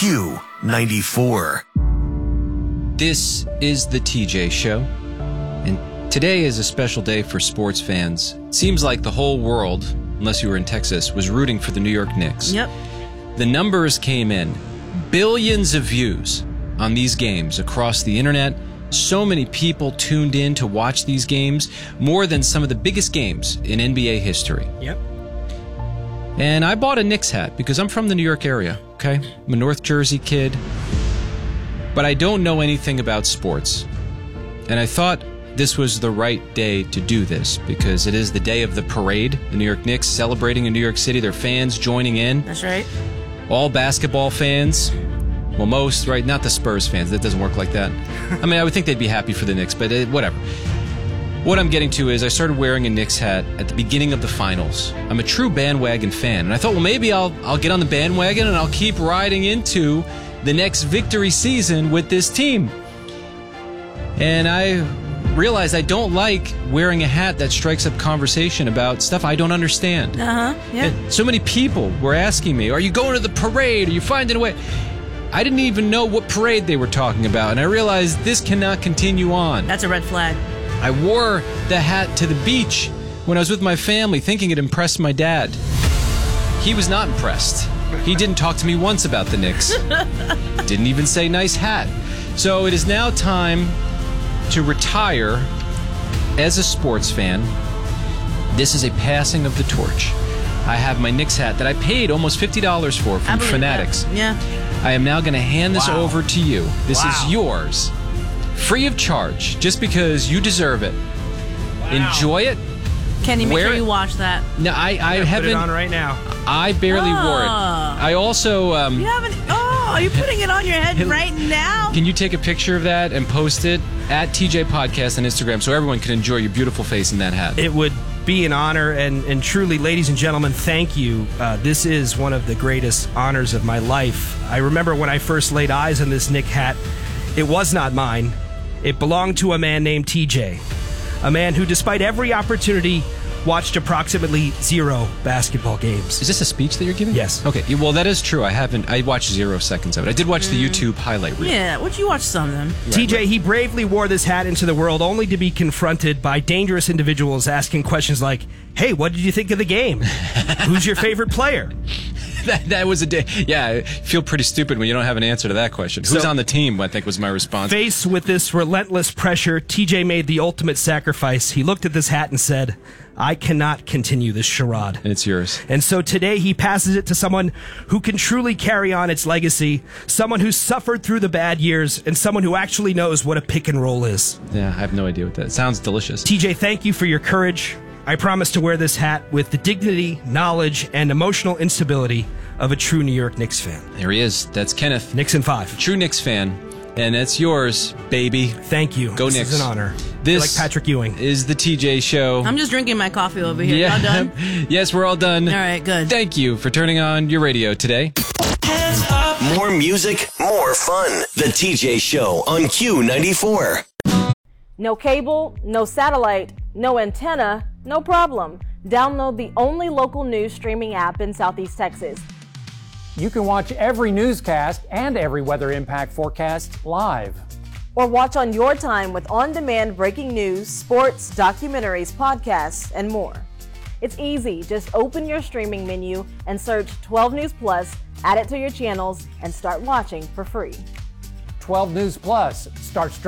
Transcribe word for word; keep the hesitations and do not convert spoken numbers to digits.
Q ninety-four. This is the T J Show, and today is a special day for sports fans. Seems like the whole world, unless you were in Texas, was rooting for the New York Knicks. Yep. The numbers came in. Billions of views on these games across the internet. So many people tuned in to watch these games, more than some of the biggest games in N B A history. Yep. And I bought a Knicks hat because I'm from the New York area, okay? I'm a North Jersey kid, but I don't know anything about sports. And I thought this was the right day to do this because it is the day of the parade. The New York Knicks celebrating in New York City, their fans joining in. That's right. All basketball fans. Well, most, right? Not the Spurs fans. That doesn't work like that. I mean, I would think they'd be happy for the Knicks, but it, whatever. What I'm getting to is I started wearing a Knicks hat at the beginning of the finals. I'm a true bandwagon fan, and I thought, well, maybe I'll I'll get on the bandwagon and I'll keep riding into the next victory season with this team. And I realized I don't like wearing a hat that strikes up conversation about stuff I don't understand. Uh-huh, yeah. And so many people were asking me, are you going to the parade? Are you finding a way? I didn't even know what parade they were talking about, and I realized this cannot continue on. That's a red flag. I wore the hat to the beach when I was with my family, thinking it impressed my dad. He was not impressed. He didn't talk to me once about the Knicks. Didn't even say nice hat. So it is now time to retire as a sports fan. This is a passing of the torch. I have my Knicks hat that I paid almost fifty dollars for from Fanatics. That. Yeah. I am now going to hand this Wow. over to you. This Wow. is yours, free of charge, just because you deserve it. Wow. Enjoy it. Kenny, make Wear sure it. you wash that. No, I, I haven't. Put it on right now. I barely Oh. wore it. I also. Um, You haven't. Oh, are you putting it on your head right now? Can you take a picture of that and post it at T J Podcast on Instagram so everyone can enjoy your beautiful face in that hat? It would be an honor, and, and truly, ladies and gentlemen, thank you. Uh, this is one of the greatest honors of my life. I remember when I first laid eyes on this Knick hat, it was not mine. It belonged to a man named T J, a man who, despite every opportunity, watched approximately zero basketball games. Is this a speech that you're giving? Yes. Okay. Well, that is true. I haven't. I watched zero seconds of it. I did watch the YouTube highlight reel. Yeah, would you watch some of them? T J, he bravely wore this hat into the world only to be confronted by dangerous individuals asking questions like, hey, what did you think of the game? Who's your favorite player? That, that was a day. Yeah, I feel pretty stupid when you don't have an answer to that question. Who's So- on the team, I think was my response. Faced with this relentless pressure, T J made the ultimate sacrifice. He looked at this hat and said, I cannot continue this charade. And it's yours. And so today he passes it to someone who can truly carry on its legacy, someone who suffered through the bad years, and someone who actually knows what a pick and roll is. Yeah, I have no idea what that sounds delicious. T J, thank you for your courage. I promise to wear this hat with the dignity, knowledge, and emotional instability of a true New York Knicks fan. There he is. That's Kenneth. Knicks in five. True Knicks fan. And that's yours, baby. Thank you. Go this Knicks. is an honor. This You're like Patrick Ewing. is the T J Show. I'm just drinking my coffee over here. Y'all done? Yes, we're all done. All right, good. Thank you for turning on your radio today. More music, more fun. The T J Show on Q ninety-four. No cable, no satellite, no antenna, no problem. Download the only local news streaming app in Southeast Texas. You can watch every newscast and every weather impact forecast live. Or watch on your time with on-demand breaking news, sports, documentaries, podcasts, and more. It's easy. Just open your streaming menu and search twelve News Plus, add it to your channels, and start watching for free. twelve News Plus starts